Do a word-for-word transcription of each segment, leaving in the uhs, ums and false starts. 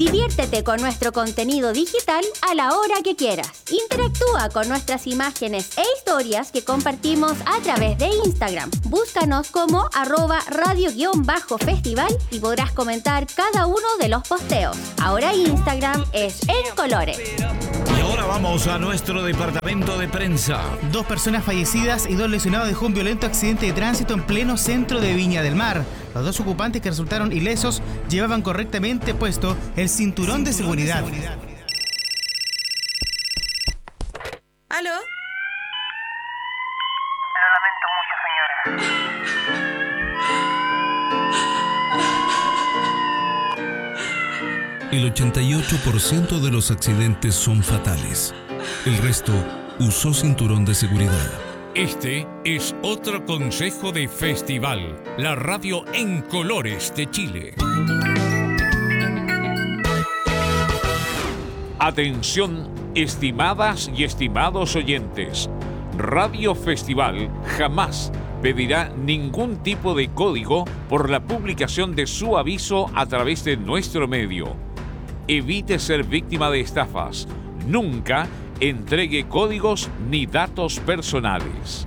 Diviértete con nuestro contenido digital a la hora que quieras. Interactúa con nuestras imágenes e historias que compartimos a través de Instagram. Búscanos como arroba radio-festival y podrás comentar cada uno de los posteos. Ahora Instagram es En Colores. Y ahora vamos a nuestro departamento de prensa. Dos personas fallecidas y dos lesionados dejó un violento accidente de tránsito en pleno centro de Viña del Mar. Los dos ocupantes que resultaron ilesos llevaban correctamente puesto el cinturón, cinturón de seguridad. De seguridad. ¿Aló? Lo lamento mucho, señora. El ochenta y ocho por ciento de los accidentes son fatales. El resto usó cinturón de seguridad. Este es otro consejo de Festival, la radio en colores de Chile. Atención, estimadas y estimados oyentes. Radio Festival jamás pedirá ningún tipo de código por la publicación de su aviso a través de nuestro medio. Evite ser víctima de estafas. Nunca entregue códigos ni datos personales.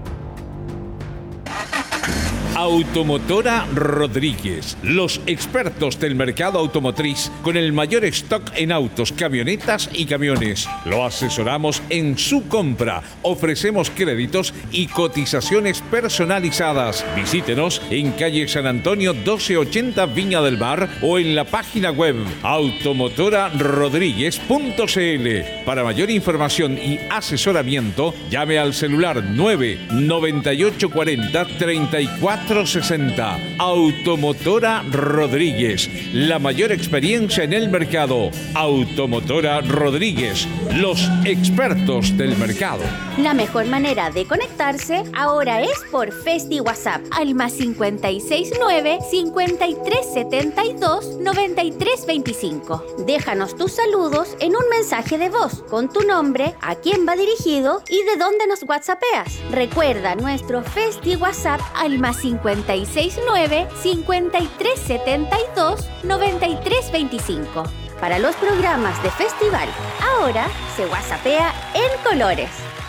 Automotora Rodríguez, los expertos del mercado automotriz con el mayor stock en autos, camionetas y camiones. Lo asesoramos en su compra, ofrecemos créditos y cotizaciones personalizadas. Visítenos en calle San Antonio doce ochenta Viña del Mar o en la página web automotora rodríguez punto c l. Para mayor información y asesoramiento, llame al celular nueve noventa y ocho cuarenta treinta y cuatro sesenta. Automotora Rodríguez, la mayor experiencia en el mercado. Automotora Rodríguez, los expertos del mercado. La mejor manera de conectarse ahora es por Festi WhatsApp al más cincuenta y seis nueve, cincuenta y tres setenta y dos, noventa y tres veinticinco. Déjanos tus saludos en un mensaje de voz con tu nombre, a quién va dirigido y de dónde nos whatsappeas. Recuerda nuestro Festi WhatsApp al más cincuenta y seis nueve, cincuenta y tres setenta y dos, noventa y tres veinticinco. Para los programas de festival, ahora se whatsappea en colores.